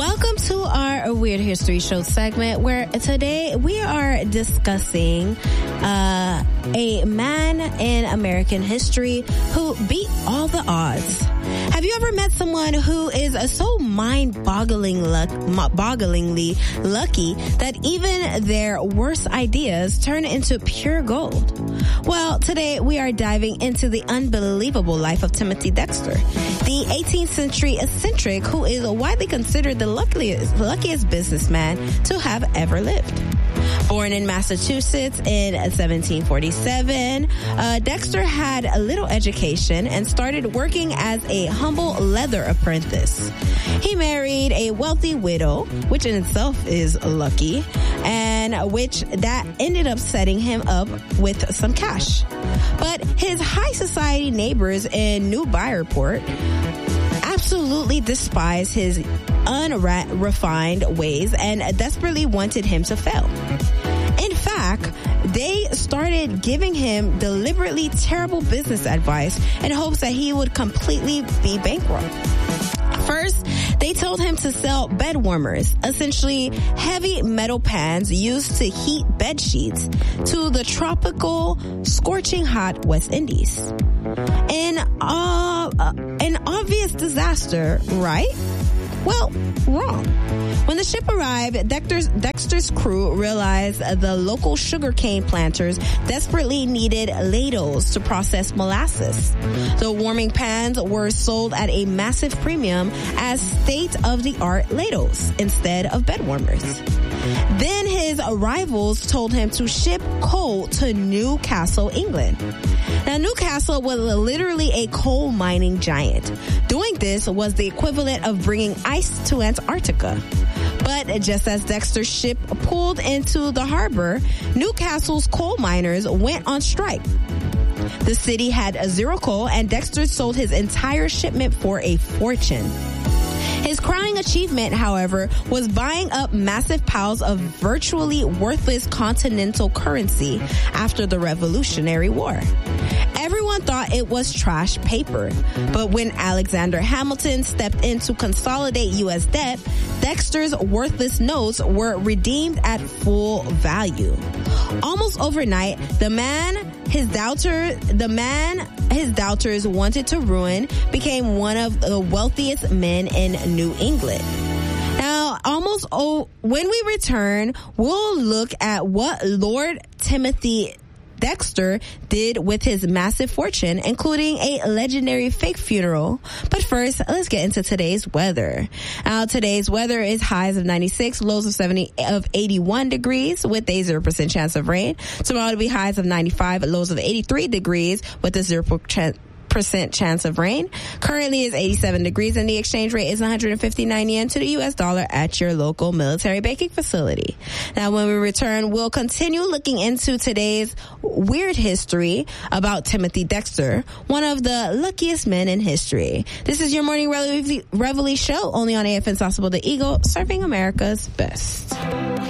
Welcome to our Weird History Show segment, where today we are discussing a man in American history who beat all the odds. Have you ever met someone who is so mind-bogglingly lucky that even their worst ideas turn into pure gold? Well, today we are diving into the unbelievable life of Timothy Dexter, the 18th century eccentric who is widely considered the luckiest businessman to have ever lived. Born in Massachusetts in 1747, Dexter had a little education and started working as a humble leather apprentice. He married a wealthy widow, which in itself is lucky, and which that ended up setting him up with some cash. But his high society neighbors in New Byerport absolutely despised his unrefined ways and desperately wanted him to fail. In fact, they started giving him deliberately terrible business advice in hopes that he would completely be bankrupt. First, they told him to sell bed warmers, essentially heavy metal pans used to heat bed sheets, to the tropical, scorching hot West Indies. An obvious disaster, right? Well, wrong. When the ship arrived, Dexter's crew realized the local sugarcane planters desperately needed ladles to process molasses. The warming pans were sold at a massive premium as state-of-the-art ladles instead of bed warmers. Then his rivals told him to ship coal to Newcastle, England. Now, Newcastle was literally a coal mining giant. Doing this was the equivalent of bringing ice to Antarctica. But just as Dexter's ship pulled into the harbor, Newcastle's coal miners went on strike. The city had zero coal, and Dexter sold his entire shipment for a fortune. His crowning achievement, however, was buying up massive piles of virtually worthless continental currency after the Revolutionary War. Everyone thought it was trash paper, but when Alexander Hamilton stepped in to consolidate U.S. debt, Dexter's worthless notes were redeemed at full value. Almost overnight, the man his doubters wanted to ruin became one of the wealthiest men in New England. Now, when we return, we'll look at what Lord Timothy Dexter did with his massive fortune, including a legendary fake funeral. But first, let's get into today's weather. Today's weather is highs of 96, lows of 81 degrees with a 0% chance of rain. Tomorrow it'll be highs of 95, lows of 83 degrees with a 0% chance of rain. Currently is 87 degrees and the exchange rate is 159 yen to the US dollar at your local military banking facility. Now, when we return, we'll continue looking into today's weird history about Timothy Dexter, one of the luckiest men in history. This is your Morning Reveille show, only on AFN Sauceable the Eagle, serving America's best.